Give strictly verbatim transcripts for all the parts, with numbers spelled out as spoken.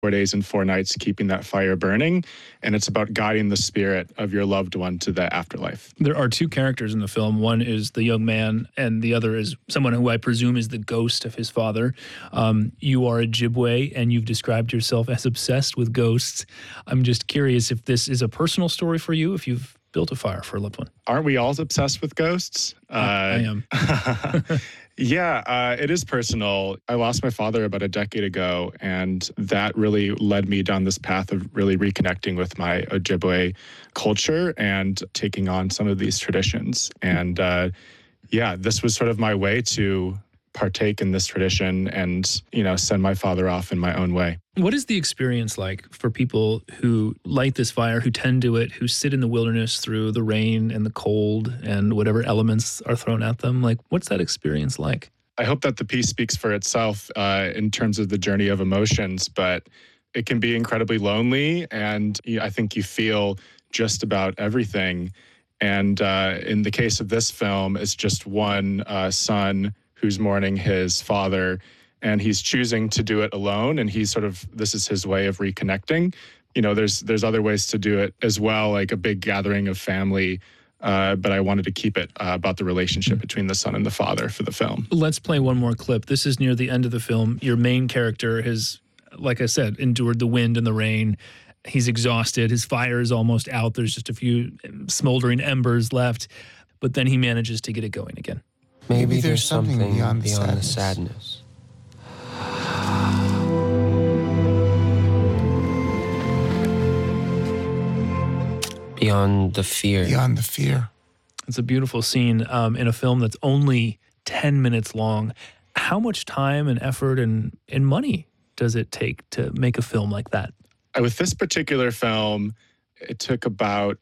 four days and four nights keeping that fire burning. And it's about guiding the spirit of your loved one to the afterlife. There are two characters in the film. One is the young man, and the other is someone who I presume is the ghost of his father. Um, you are Ojibwe, and you've described yourself as obsessed with ghosts. I'm just curious if this is a personal story for you, if you've built a fire for a loved one. Aren't we all obsessed with ghosts? Uh, I am. Yeah, uh, it is personal. I lost my father about a decade ago, and that really led me down this path of really reconnecting with my Ojibwe culture and taking on some of these traditions. And uh, yeah, this was sort of my way to partake in this tradition and, you know, send my father off in my own way. What is the experience like for people who light this fire, who tend to it, who sit in the wilderness through the rain and the cold and whatever elements are thrown at them? Like, what's that experience like? I hope that the piece speaks for itself uh, in terms of the journey of emotions, but it can be incredibly lonely, and I think you feel just about everything. And uh, in the case of this film, it's just one uh, son who's mourning his father, and he's choosing to do it alone. And he's sort of, this is his way of reconnecting. You know, there's there's other ways to do it as well, like a big gathering of family. Uh, but I wanted to keep it uh, about the relationship between the son and the father for the film. Let's play one more clip. This is near the end of the film. Your main character has, like I said, endured the wind and the rain. He's exhausted. His fire is almost out. There's just a few smoldering embers left. But then he manages to get it going again. Maybe, Maybe there's, there's something, something beyond, beyond the sadness. Beyond the fear. Beyond the fear. It's a beautiful scene um, in a film that's only ten minutes long. How much time and effort and, and money does it take to make a film like that? With this particular film, it took about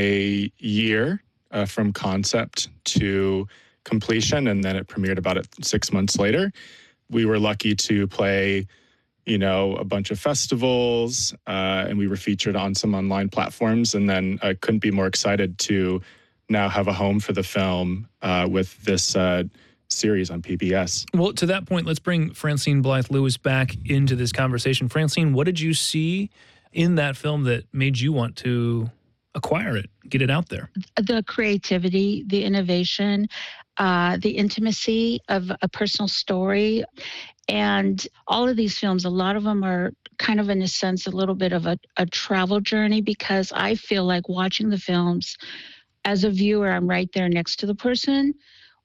a year uh, from concept to completion, and then it premiered about it six months later. We were lucky to play, you know, a bunch of festivals, uh, and we were featured on some online platforms, and then I couldn't be more excited to now have a home for the film uh, with this uh, series on P B S. Well, to that point, let's bring Francine Blythe Lewis back into this conversation. Francine, what did you see in that film that made you want to acquire it, get it out there? The creativity, the innovation, uh, the intimacy of a personal story. And all of these films, a lot of them are kind of, in a sense, a little bit of a, a travel journey, because I feel like watching the films, as a viewer, I'm right there next to the person,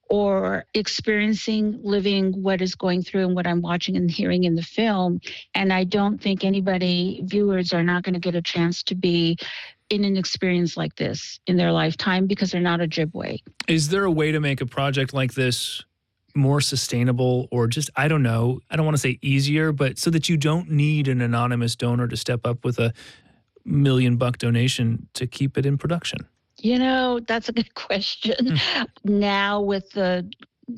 or experiencing, living what is going through and what I'm watching and hearing in the film. And I don't think anybody, viewers, are not going to get a chance to be in an experience like this in their lifetime because they're not Ojibwe. Is there a way to make a project like this more sustainable, or just, I don't know, I don't want to say easier, but so that you don't need an anonymous donor to step up with a million buck donation to keep it in production? You know, that's a good question. Hmm. Now with the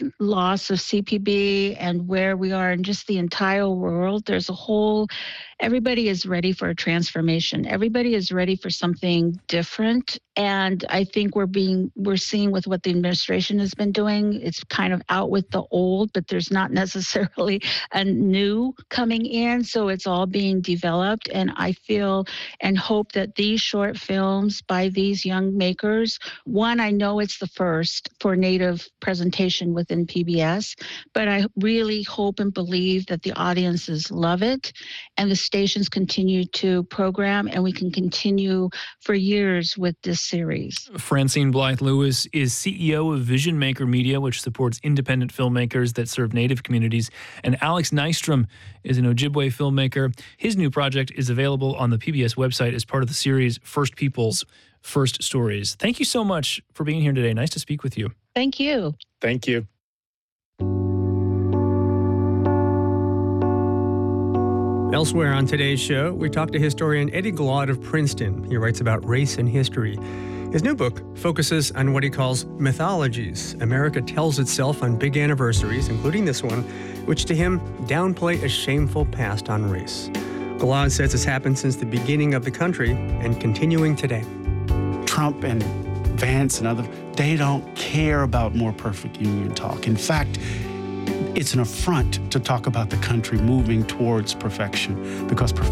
loss of C P B and where we are in just the entire world, there's a whole, everybody is ready for a transformation. Everybody is ready for something different. And I think we're being, we're seeing with what the administration has been doing, it's kind of out with the old, but there's not necessarily a new coming in. So it's all being developed. And I feel and hope that these short films by these young makers, one, I know it's the first for Native presentation within P B S, but I really hope and believe that the audiences love it and the stations continue to program, and we can continue for years with this series. Francine Blythe Lewis is C E O of Vision Maker Media, which supports independent filmmakers that serve Native communities. And Alex Nystrom is an Ojibwe filmmaker. His new project is available on the P B S website as part of the series First Peoples, First Stories. Thank you so much for being here today. Nice to speak with you. Thank you. Thank you. Elsewhere on today's show, we talk to historian Eddie Glaude of Princeton. He writes about race and history. His new book focuses on what he calls mythologies. America tells itself on big anniversaries, including this one, which to him downplay a shameful past on race. Glaude says it's happened since the beginning of the country and continuing today. Trump and Vance and other, they don't care about more perfect union talk. In fact, it's an affront to talk about the country moving towards perfection, because perfection